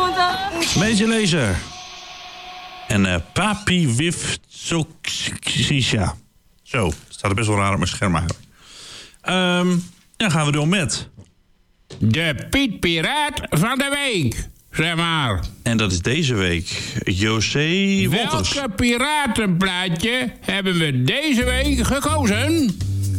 Beetje lezer. En Papi Wif Soksisha. Zo, staat er best wel raar op mijn scherm eigenlijk. Dan gaan we door met... De Piet Piraat van de week, zeg maar. En dat is deze week José Wolters. Welke piratenplaatje hebben we deze week gekozen?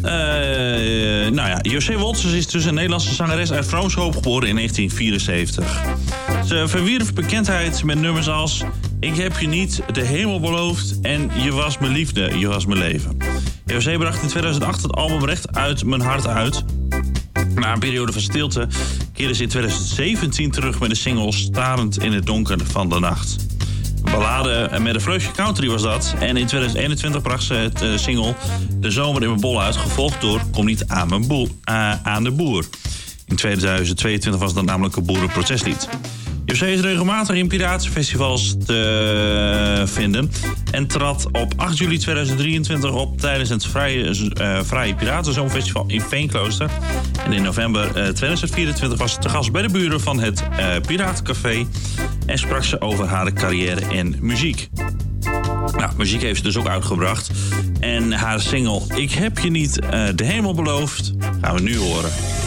José Wolters is dus een Nederlandse zangeres uit Vroomshoop, geboren in 1974. Ze verwierf bekendheid met nummers als... Ik heb je niet de hemel beloofd en je was mijn liefde, je was mijn leven. José bracht in 2008 het album Recht uit mijn hart uit. Na een periode van stilte keerde ze in 2017 terug met de single Starend in het donker van de nacht. Een ballade met een vleugje country was dat. En in 2021 bracht ze het single De Zomer in mijn bol uit, gevolgd door Kom niet aan de boer. In 2022 was dat namelijk een boerenprotestlied. José is regelmatig in piratenfestivals te vinden en trad op 8 juli 2023 op tijdens het Vrije Piratenzomerfestival in Veenklooster. En in november 2024 was ze te gast bij de buren van het Piratencafé en sprak ze over haar carrière en muziek. Nou, muziek heeft ze dus ook uitgebracht. En haar single Ik heb je niet de hemel beloofd gaan we nu horen.